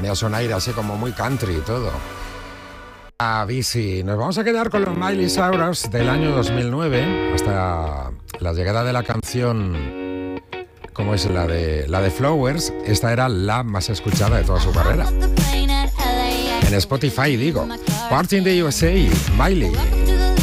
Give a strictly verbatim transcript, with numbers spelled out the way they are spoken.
tenía un aire así como muy country y todo. A bici. Nos vamos a quedar con los Miley Cyrus del año dos mil nueve hasta la llegada de la canción, como es la de la de Flowers. Esta era la más escuchada de toda su carrera. En Spotify, digo. Party in the U S A, Miley.